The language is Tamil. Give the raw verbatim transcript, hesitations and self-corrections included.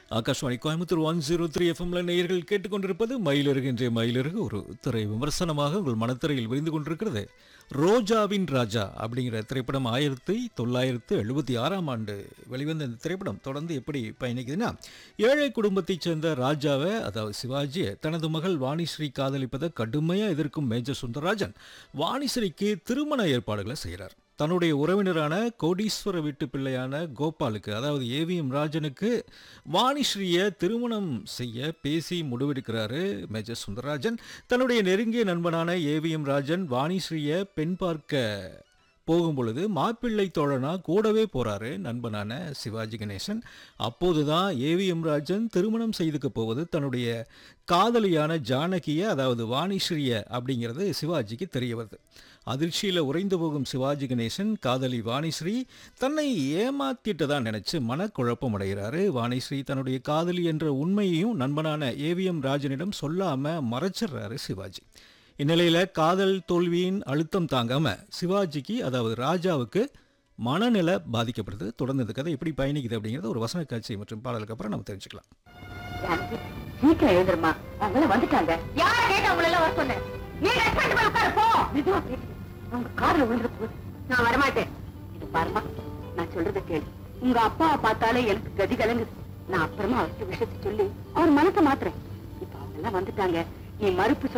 Akashvani Coimbatore one zero three எஃப்எம்ல நேயர்கள் கேட்டுக்கொண்டிருப்பது மயிலிறகு இன்றைய மயிலிறகு ஒரு திரை விமர்சனமாக உங்கள் மனத்திரையில் விரிந்து கொண்டிருக்கிறது. ரோஜாவின் ராஜா அப்படிங்கிற திரைப்படம் ஆயிரத்தி தொள்ளாயிரத்து எழுபத்தி ஆறாம் ஆண்டு வெளிவந்த இந்த திரைப்படம் தொடர்ந்து எப்படி பயணிக்குதுன்னா, ஏழை குடும்பத்தைச் சேர்ந்த ராஜாவை, அதாவது சிவாஜியை தனது மகள் வாணிஸ்ரீ காதலிப்பதை கடுமையாக எதிர்க்கும் மேஜர் சுந்தரராஜன் வாணிஸ்ரீக்கு திருமண ஏற்பாடுகளை செய்கிறார். தன்னுடைய உறவினரான கோடீஸ்வர வீட்டு பிள்ளையான கோபாலுக்கு, அதாவது ஏவிஎம் ராஜனுக்கு வாணிஸ்ரீயை திருமணம் செய்ய பேசி முடிவெடுக்கிறாரு மேஜர் சுந்தரராஜன். தன்னுடைய நெருங்கிய நண்பனான ஏவிஎம் ராஜன் வாணிஸ்ரீயை பெண் பார்க்க போகும்பொழுது மாப்பிள்ளை தோழனா கூடவே போறாரு நண்பனான சிவாஜி கணேசன். அப்போதுதான் ஏவிஎம் ராஜன் திருமணம் செய்துக்க போவது தன்னுடைய காதலியான ஜானகியை, அதாவது வாணிஸ்ரீயை அப்படிங்கிறது சிவாஜிக்கு தெரிய வருது. அதிர்ச்சியில் உறைந்து போகும் சிவாஜி கணேசன் காதலி வாணிஸ்ரீ தன்னை ஏமாத்திட்டதான் நினைச்சு மனக்குழப்பம் அடைகிறாரு. வாணிஸ்ரீ தன்னுடைய காதலி என்ற உண்மையையும் நண்பனான ஏவிஎம் ராஜனிடம் சொல்லாம மறைச்சிடுறாரு சிவாஜி. இந்நிலையில காதல் தோல்வியின் அழுத்தம் தாங்காம சிவாஜிக்கு, அதாவது ராஜாவுக்கு மனநிலை பாதிக்கப்படுது. தொடர்ந்து இந்த கதை எப்படி பயணிக்குது அப்படிங்கிறது ஒரு வசன காட்சி மற்றும் பாடலுக்கு அப்புறம் நம்ம தெரிஞ்சுக்கலாம். சீக்கிரம் எழுதுமா, அவங்க வந்துட்டாங்க. யார கேட்ட உங்களை எல்லாம் வர சொன்னேன்? நீ ரெஸ்பாண்ட் பண்ண உட்காரு போ. அவங்க கார்ல விழுந்துற போது நான் வரமாட்டேன். இது பாருமா, நான் சொல்றதை கேளு. உங்க அப்பாவை பார்த்தாலே எனக்கு கதி கலங்குது. நான் அப்புறமா அவருக்கு விஷயத்தை சொல்லி அவர் மனசை மாத்துறேன். இப்ப அவங்க எல்லாம் வந்துட்டாங்க. நீ மறுப்பு